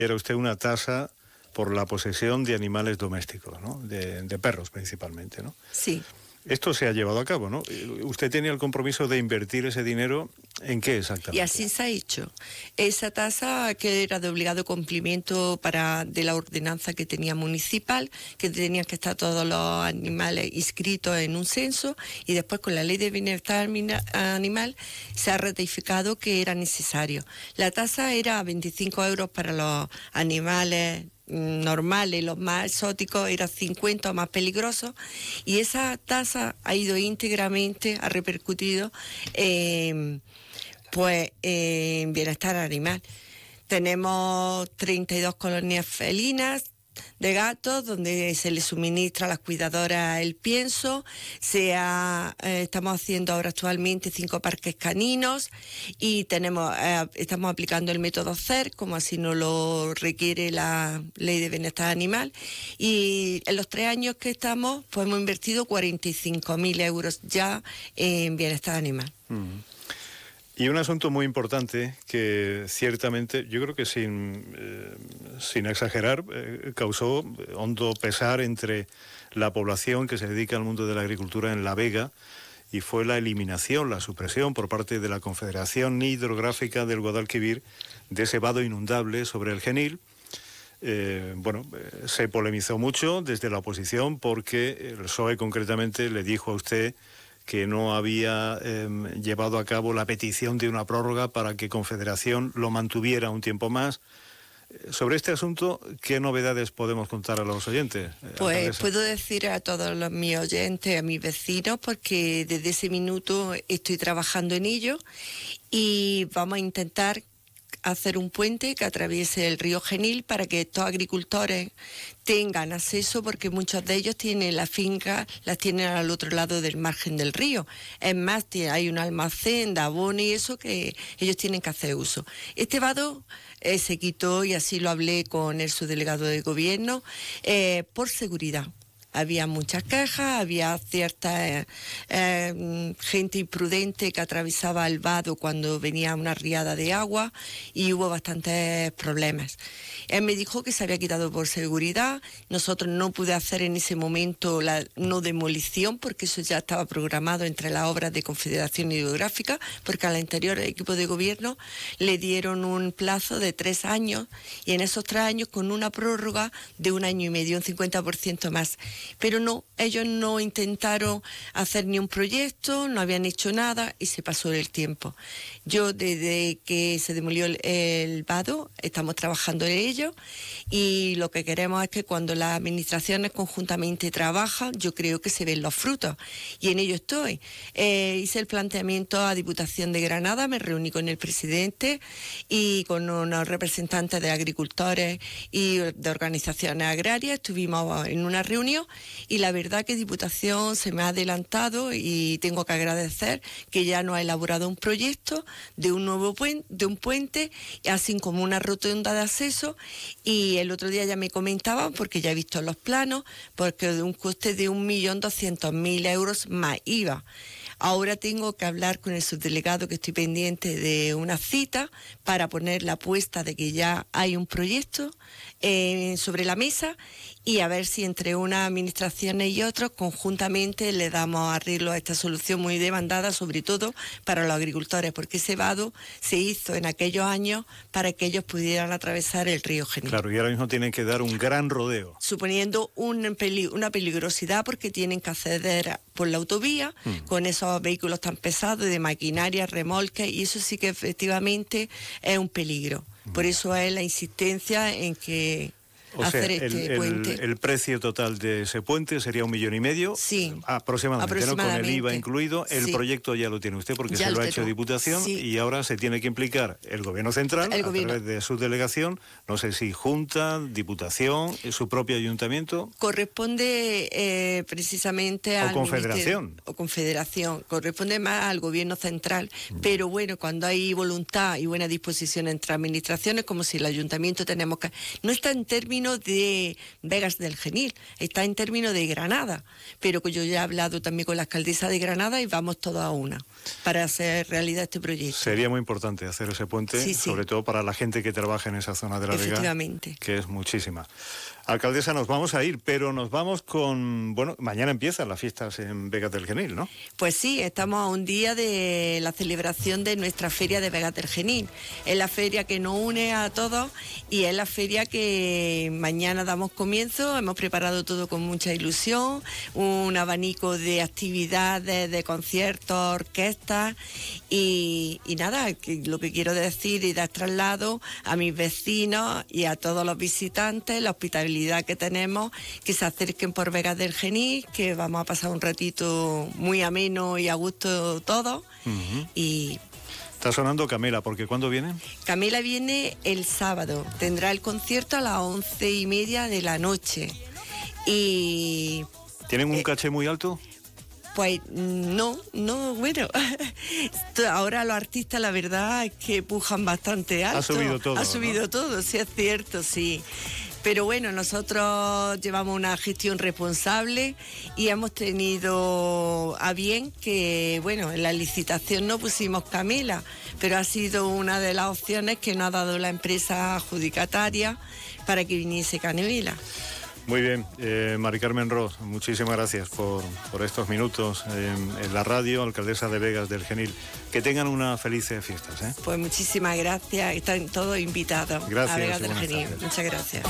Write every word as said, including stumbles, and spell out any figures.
era usted una tasa por la posesión de animales domésticos, ¿no? De, de perros principalmente, ¿no? Sí. Esto se ha llevado a cabo, ¿no? Usted tenía el compromiso de invertir ese dinero, ¿en qué exactamente? Y así se ha hecho. Esa tasa que era de obligado cumplimiento para de la ordenanza que tenía municipal, que tenían que estar todos los animales inscritos en un censo, y después con la ley de bienestar animal se ha ratificado que era necesario. La tasa era veinticinco euros para los animales normales, los más exóticos eran cincuenta o más peligrosos, y esa tasa ha ido íntegramente, ha repercutido eh, pues en bienestar animal. Tenemos treinta y dos colonias felinas de gatos donde se les suministra a las cuidadoras el pienso. Se ha, eh, estamos haciendo ahora actualmente cinco parques caninos y tenemos eh, estamos aplicando el método C E R, como así nos lo requiere la ley de bienestar animal, y en los tres años que estamos pues hemos invertido cuarenta y cinco mil euros ya en bienestar animal. Mm. Y un asunto muy importante que ciertamente, yo creo que sin, eh, sin exagerar, eh, causó hondo pesar entre la población que se dedica al mundo de la agricultura en La Vega, y fue la eliminación, la supresión por parte de la Confederación Hidrográfica del Guadalquivir de ese vado inundable sobre el Genil. Eh, bueno, eh, se polemizó mucho desde la oposición porque el P S O E concretamente le dijo a usted que no había eh, llevado a cabo la petición de una prórroga para que Confederación lo mantuviera un tiempo más. Eh, sobre este asunto, ¿qué novedades podemos contar a los oyentes? Eh, pues puedo decir a todos los, mis oyentes, a mis vecinos, porque desde ese minuto estoy trabajando en ello y vamos a intentar hacer un puente que atraviese el río Genil para que estos agricultores tengan acceso, porque muchos de ellos tienen las fincas, las tienen al otro lado del margen del río. Es más, hay un almacén de abono y eso que ellos tienen que hacer uso. Este vado eh, se quitó, y así lo hablé con el subdelegado de gobierno, eh, por seguridad. Había muchas quejas, había cierta eh, eh, gente imprudente que atravesaba el vado cuando venía una riada de agua, y hubo bastantes problemas. Él me dijo que se había quitado por seguridad. Nosotros no pude hacer en ese momento la no demolición, porque eso ya estaba programado entre las obras de Confederación Hidrográfica, porque al anterior equipo de gobierno le dieron un plazo de tres años, y en esos tres años con una prórroga de un año y medio, un cincuenta por ciento más. Pero no, ellos no intentaron hacer ni un proyecto, no habían hecho nada y se pasó el tiempo. Yo, desde que se demolió el, el vado, estamos trabajando en ello, y lo que queremos es que cuando las administraciones conjuntamente trabajan, yo creo que se ven los frutos, y en ello estoy. Eh, hice el planteamiento a Diputación de Granada, me reuní con el presidente y con unos representantes de agricultores y de organizaciones agrarias. Estuvimos en una reunión y la verdad que Diputación se me ha adelantado, y tengo que agradecer que ya nos ha elaborado un proyecto de un nuevo puente, de un puente, así como una rotonda de acceso, y el otro día ya me comentaban, porque ya he visto los planos, porque de un coste de un millón doscientos mil euros más I V A. Ahora tengo que hablar con el subdelegado, que estoy pendiente de una cita para poner la apuesta de que ya hay un proyecto eh, sobre la mesa, y a ver si entre unas administraciones y otras conjuntamente le damos arreglo a esta solución muy demandada, sobre todo para los agricultores, porque ese vado se hizo en aquellos años para que ellos pudieran atravesar el río Genil. Claro, y ahora mismo tienen que dar un gran rodeo. Suponiendo un peli una peligrosidad, porque tienen que acceder por la autovía mm. con esos vehículos tan pesados, de maquinaria, remolques, y eso sí que efectivamente es un peligro. Mm. Por eso es la insistencia en que O hacer sea, este el, puente. El, el precio total de ese puente sería un millón y medio, sí, aproximadamente, aproximadamente, ¿no? Con el I V A incluido. El sí. proyecto ya lo tiene usted, porque ya se lo ha tengo. hecho Diputación, sí. Y ahora se tiene que implicar el Gobierno Central, el a gobierno. través de su delegación, no sé si Junta, Diputación, su propio Ayuntamiento. Corresponde eh, precisamente o al Confederación. O Confederación, corresponde más al Gobierno Central, mm. pero bueno, cuando hay voluntad y buena disposición entre administraciones, como si el Ayuntamiento tenemos que... No está en términos términos de Vegas del Genil, está en términos de Granada, pero que yo ya he hablado también con la alcaldesa de Granada y vamos todos a una para hacer realidad este proyecto. Sería muy importante hacer ese puente, sí, sí. sobre todo para la gente que trabaja en esa zona de la Vega. Efectivamente. Que es muchísima. Alcaldesa, nos vamos a ir, pero nos vamos con... Bueno, mañana empiezan las fiestas en Vegas del Genil, ¿no? Pues sí, estamos a un día de la celebración de nuestra feria de Vegas del Genil. Es la feria que nos une a todos y es la feria que mañana damos comienzo. Hemos preparado todo con mucha ilusión, un abanico de actividades, de conciertos, orquestas y, y nada, que lo que quiero decir y dar traslado a mis vecinos y a todos los visitantes, la hospitalidad que tenemos, que se acerquen por Vegas del Genil, que vamos a pasar un ratito muy ameno y a gusto todos. Uh-huh. Y está sonando Camela, porque ¿cuándo viene? Camela viene el sábado, tendrá el concierto a las once y media de la noche. Y ¿tienen un eh, caché muy alto? Pues no, no, bueno, ahora los artistas la verdad es que pujan bastante alto. Ha subido todo, Ha subido ¿no? todo, sí es cierto, sí. Pero bueno, nosotros llevamos una gestión responsable y hemos tenido a bien que, bueno, en la licitación no pusimos Camela, pero ha sido una de las opciones que nos ha dado la empresa adjudicataria para que viniese Camela. Muy bien, eh, Mari Carmen Ros, muchísimas gracias por, por estos minutos en, en la radio, alcaldesa de Vegas del Genil. Que tengan unas felices fiestas, ¿eh? Pues muchísimas gracias, están todos invitados gracias, a Vegas del Genil. Muchas gracias.